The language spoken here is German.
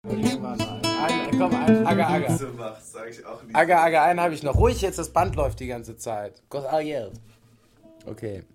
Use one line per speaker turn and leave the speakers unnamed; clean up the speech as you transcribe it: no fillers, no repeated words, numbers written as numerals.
Komm, Aga.
So macht, sag ich auch nicht.
Aga, einen habe ich noch. Ruhig jetzt, das Band läuft die ganze Zeit. Okay.